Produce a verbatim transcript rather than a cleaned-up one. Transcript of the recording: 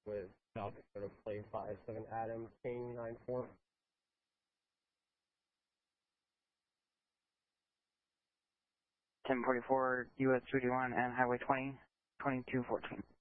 with South Dakota plate five seven Adam King nine four. ten forty-four U S three one and Highway twenty, twenty-two fourteen.